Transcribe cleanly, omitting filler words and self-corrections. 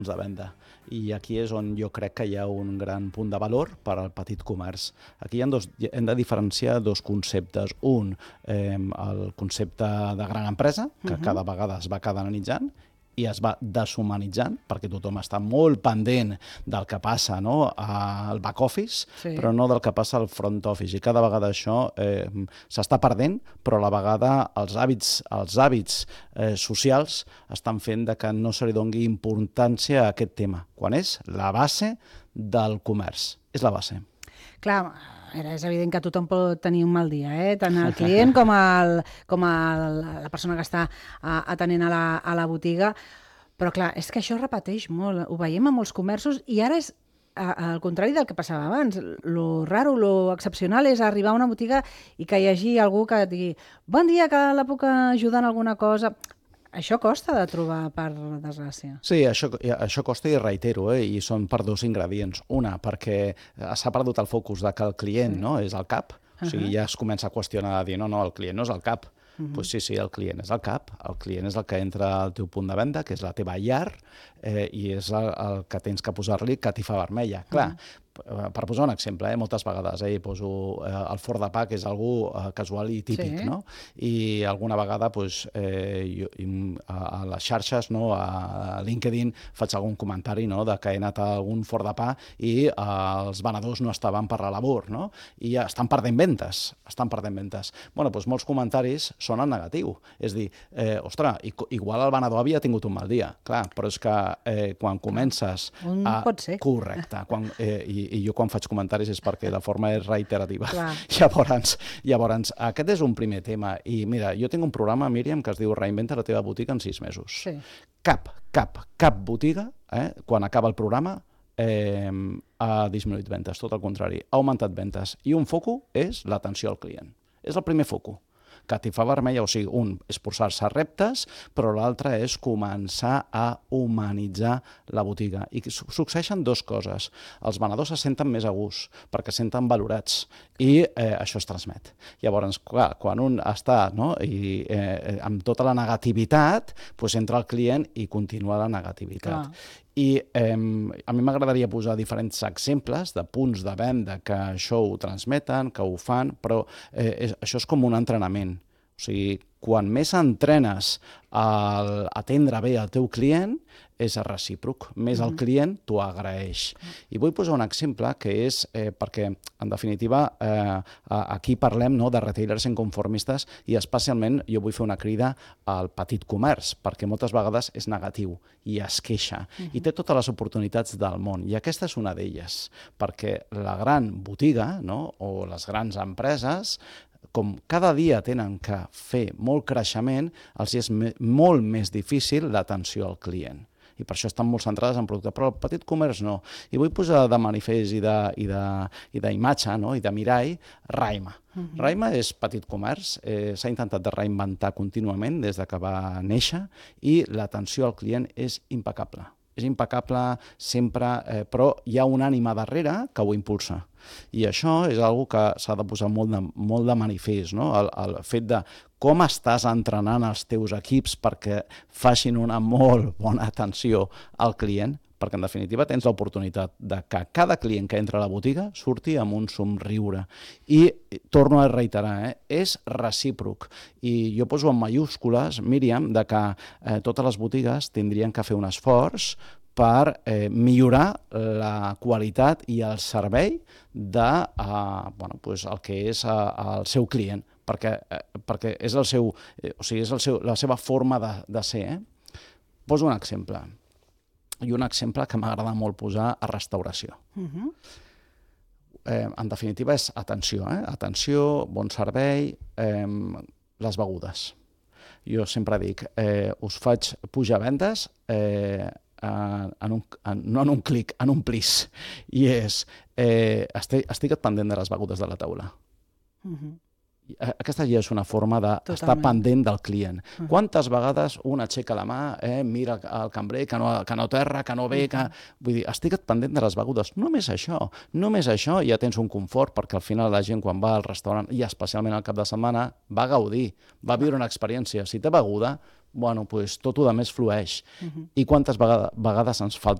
de venda. I aquí és on jo crec que hi ha un gran punt de valor per al petit comerç. Aquí hem de diferenciar dos conceptes. Un, el concepte de gran empresa, que cada vegada es va catalanitzant, i es va deshumanitzant, perquè tothom està molt pendent del que passa al back office, però no del que passa al front office. I cada vegada això s'està perdent, però a la vegada els hàbits socials estan fent que no se li doni importància a aquest tema, quan és la base del comerç. És la base. Clar, és evident que tothom pot tenir un mal dia, tant el client com la persona que està atenent a la botiga, però clar, és que això es repeteix molt, ho veiem a molts comerços i ara és al contrari del que passava abans. Lo raro, lo excepcional és arribar a una botiga i que hi hagi algú que et digui bon dia, que la puc ajudar en alguna cosa. Això costa de trobar, per desgràcia. Sí, això costa i reitero, i són per dos ingredients. Una, perquè s'ha perdut el focus de que el client és el cap, o sigui, ja es comença a qüestionar de dir no, el client no és el cap. Doncs sí, el client és el cap, el client és el que entra al teu punt de venda, que és la teva llar, i és el que tens que posar-li catifa vermella. Clar, per posar un exemple, moltes vegades poso el forn de pa, que és algú casual i típic, no? I alguna vegada a les xarxes, a LinkedIn, faig algun comentari de que he anat a algun forn de pa i els venedors no estaven per la labor, no? I estan perdent ventes, Bueno, doncs molts comentaris són en negatiu. És dir, ostres, igual el venedor havia tingut un mal dia, clar, però és que quan comences a... Pot ser. Correcte. I jo quan faig comentaris és perquè de forma reiterativa. Llavors, aquest és un primer tema. I mira, jo tinc un programa, Míriam, que es diu Reinventa la teva botiga en 6 mesos. Sí. Cap botiga, quan acaba el programa, ha disminuït ventes, tot el contrari, ha augmentat ventes. I un foco és l'atenció al client. És el primer foco. Catifa vermella, o sigui, un és posar-se reptes, però l'altre és començar a humanitzar la botiga. I succeeixen dues coses. Els venedors se senten més a gust, perquè se senten valorats, i això es transmet. Llavors, clar, quan un està amb tota la negativitat, doncs entra el client i continua la negativitat. I a mi m'agradaria posar diferents exemples de punts de venda que això ho transmeten, que ho fan, però això és com un entrenament. O sigui, quan més entrenes a atendre bé el teu client, és recíproc. Més el client t'ho agraeix. I vull posar un exemple que és perquè, en definitiva, aquí parlem de retailers inconformistes i especialment jo vull fer una crida al petit comerç, perquè moltes vegades és negatiu i es queixa. I té totes les oportunitats del món. I aquesta és una d'elles, perquè la gran botiga o les grans empreses, com cada dia tenen que fer molt creixement, els és molt més difícil l'atenció al client. I per això estan molt centrades en producte, però el petit comerç no. I vull posar de manifest i d'imatge i de mirall Raima. Raima és petit comerç, s'ha intentat de reinventar contínuament des que va néixer i l'atenció al client és impecable. És impecable sempre, però hi ha una ànima darrere que ho impulsa. I això és una que s'ha de posar molt de manifest, el fet de com estàs entrenant els teus equips perquè facin una molt bona atenció al client, perquè en definitiva tens l'oportunitat de que cada client que entra a la botiga surti amb un somriure. I torno a reiterar, és recíproc. I jo poso en mayúscules, Míriam, de que totes les botigues tindrien que fer un esforç per millorar la qualitat i el servei de el que és el seu client, perquè és la seva forma de ser. Poso un exemple. I un exemple que m'agrada molt posar a restauració. En definitiva és atenció, atenció, bon servei, les begudes. Jo sempre dic, us faig pujar vendes no en un clic, en un plis. I és, estic pendent de les begudes de la taula. Aquesta ja és una forma d'estar pendent del client. Quantes vegades un aixeca la mà, mira el cambrer, que no terra, que no ve, vull dir, estic pendent de les begudes. Només això ja tens un confort, perquè al final la gent quan va al restaurant, i especialment al cap de setmana, va gaudir, va viure una experiència. Si té beguda, bueno, pues, tot el més flueix. I quantes vegades ens